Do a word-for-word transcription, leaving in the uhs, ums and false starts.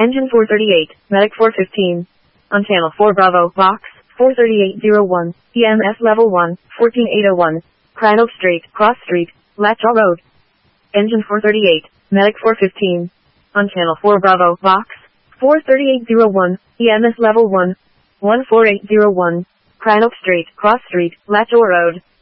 Engine four thirty-eight, Medic four fifteen. On channel four Bravo, box, four thirty-eight oh one, E M S level one, fourteen eight oh one. Crannoke Street, Cross Street, Latchaw Road. Engine four thirty-eight, Medic four fifteen. On channel four Bravo, box, four thirty-eight oh one, E M S level one, one four eight oh one. Crannoke Street, Cross Street, Latchaw Road.